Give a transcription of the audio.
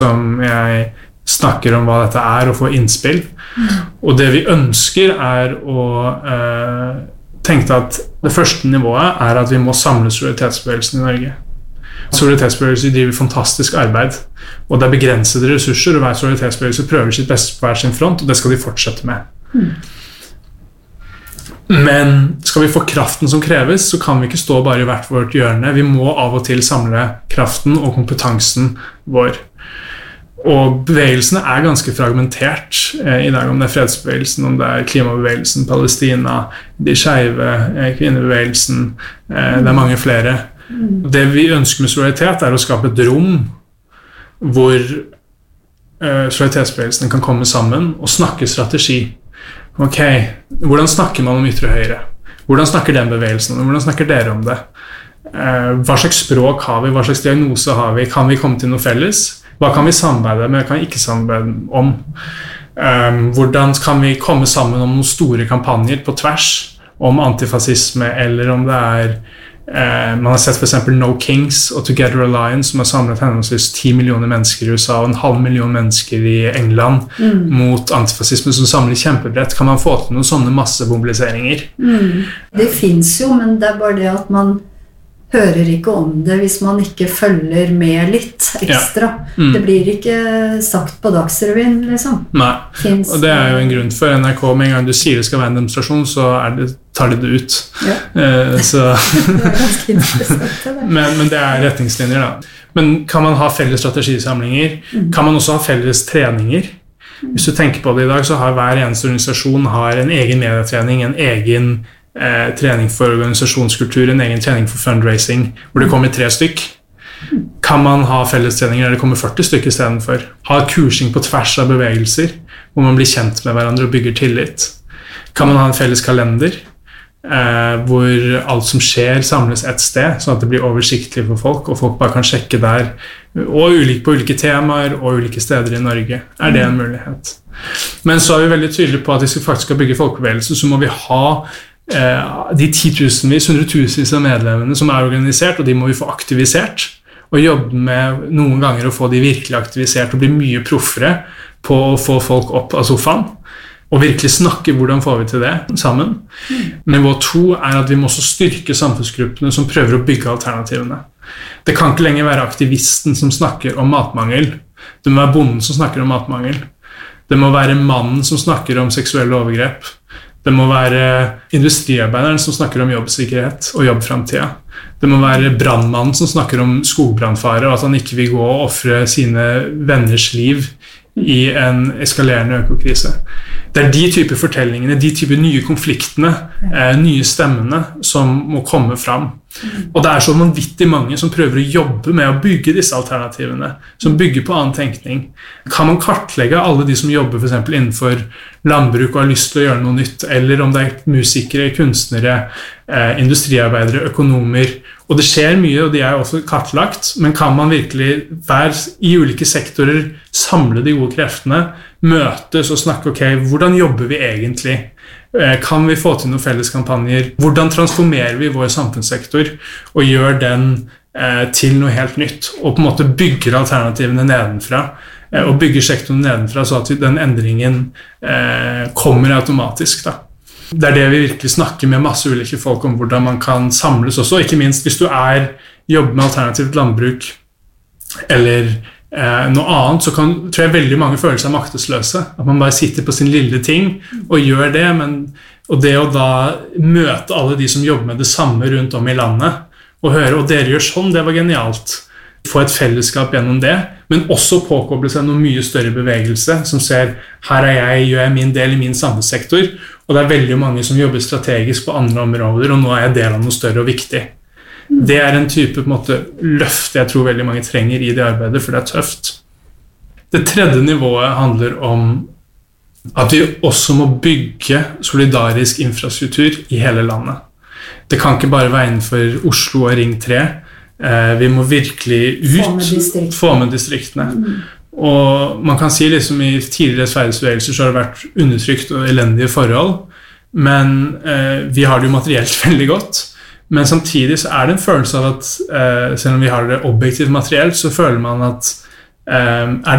som jeg snakker om hva dette og får innspill. Og det vi ønsker å tenke at det første nivået at vi må samle solidaritetsbevegelsen i Norge. Solidaritetsbevegelser driver fantastisk arbeid, og det begrensede ressurser, og hver solidaritetsbevegelse prøver sitt beste på hver sin front, og det skal de fortsette med. Men skal vi få kraften som kreves, så kan vi ikke stå bare i hvert vårt hjørne. Vi må av og til samle kraften og kompetansen vår. Og bevegelsene ganske fragmentert i dag, om det fredsbevegelsen, om det klimabevegelsen, Palestina, de skeive, kvinnebevegelsen, det mange flere. Det vi ønsker med solidaritet å skape et rom hvor solidaritetsbevegelsen kan komme sammen og snakke strategi. Ok, hvordan snakker man om ytre høyre? Hvordan snakker den bevegelsen? Hvordan snakker dere om det? Hva slags språk har vi? Hva slags diagnose har vi? Kan vi komme til noe felles? Hva kan vi samarbeide med? Hva kan vi ikke samarbeide om? Hvordan kan vi komme sammen om noen store kampanjer på tvers om antifascisme, eller om det man har sett for eksempel No Kings og Together Alliance, som har samlet henholdsvis 10 millioner mennesker i USA og 500 000 mennesker i England mot antifascisme, som samler kjempebrett. Kan man få til noen sånne massemobiliseringer? Det finnes jo, men det bare det at man hører ikke om det hvis man ikke følger med litt ekstra. Det blir ikke sagt på Dagsrevyen, liksom. Nei, og det jo en grunn for NRK. Med en gang du sier det skal være en demonstrasjon, så tar de det ut. Så. Det ganske interessant, det. Men det retningslinjer, da. Men kan man ha felles strategisamlinger? Kan man også ha felles treninger? Hvis du tenker på det i dag, så har hver eneste organisasjon en egen medietrening, en egen trening for organisasjonskultur, en egen trening for fundraising, hvor det kommer 3 stykk. Kan man ha fellestreninger der det kommer 40 stykk i stedet for? Ha kursing på tvers av bevegelser, hvor man blir kjent med hverandre og bygger tillit. Kan man ha en felles kalender, hvor alt som skjer samles et sted, sånn at det blir oversiktlig for folk, og folk bare kan sjekke der, og på ulike temaer og ulike steder i Norge. Det en mulighet? Men så vi veldig tydelige på at hvis vi faktisk skal bygge folkebevegelse, så må vi ha de titusenvis, hundretusenvis av medlemmene som organisert, og de må vi få aktivisert, og jobbe med noen ganger å få de virkelig aktivisert og bli mye proffere på å få folk opp av sofaen, og virkelig snakke hvordan får vi til det sammen. Nivå 2 at vi må også styrke samfunnsgruppene som prøver å bygge alternativene. Det kan ikke lenger være aktivisten som snakker om matmangel. Det må være bonden som snakker om matmangel. Det må være mannen som snakker om seksuelle overgrep. Det må være industriarbeideren som snakker om jobbsikkerhet og jobbframtida. Det må være brannmannen som snakker om skogbrannfare, og at han ikke vil gå og offre sine venners liv i en eskalerende økokrise. Det de type fortellingene, de type nye konfliktene, nye stemmene som må komme fram. Og det så vanvittig mange som prøver å jobbe med å bygge disse alternativene, som bygger på annen tenkning. Kan man kartlegge alle de som jobber for eksempel innenfor landbruk og har lyst til å gjøre noe nytt, eller om det musikere, kunstnere, industriarbeidere, økonomer, og det skjer mye, og de også kartlagt, men kan man virkelig i ulike sektorer samle de gode kreftene, møtes og snakke, ok, hvordan jobber vi egentlig? Kan vi få til noen felles kampanjer? Hvordan transformerer vi vår samfunnssektor og gjør den til noe helt nytt? Og på en måte bygger alternativene nedenfra, og bygger sektoren nedenfra, så at den endringen kommer automatisk, da. Det det vi virkelig snakker med masse ulike folk om hvordan man kan samles også, ikke minst hvis du jobber med alternativt landbruk eller noe annet, så tror jeg veldig mange føler seg maktesløse, at man bare sitter på sin lille ting og gjør det, og det å da møte alle de som jobber med det samme rundt om i landet, og høre, og dere gjør sånn, det var genialt. Få et fellesskap gjennom det, men også påkoble seg noen mye større bevegelse, som ser, her gjør jeg min del i min samfunnssektor, og det veldig mange som jobber strategisk på andre områder, og nå jeg del av noe større og viktig. Det en type på en måte, løft jeg tror veldig mange trenger i det arbeidet, for det tøft. Det tredje nivået handler om at vi også må bygge solidarisk infrastruktur i hele landet. Det kan ikke bare være innenfor Oslo og Ring 3. Vi må virkelig få med distriktene. Og man kan si liksom i tidligere sverdesbevegelser så har det vært undertrykt og elendige forhold, men vi har det jo materielt veldig godt. Men samtidig så det en følelse av at selv om vi har det objektivt materielt, så føler man at Er